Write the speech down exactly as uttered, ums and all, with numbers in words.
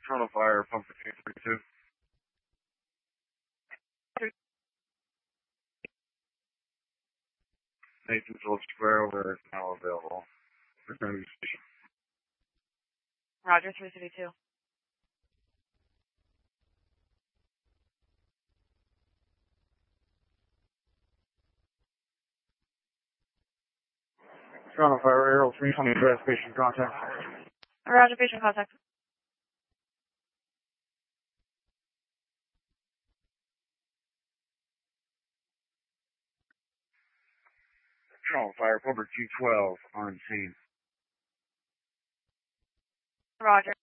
Toronto Fire, pump for two three two. Nathan's Old Square over is now available. Return to the station. Roger, three three two. Toronto Fire, Aerial three twenty, address patient contact. Roger, patient contact. Toronto Fire, pumper two twelve, on scene. Roger.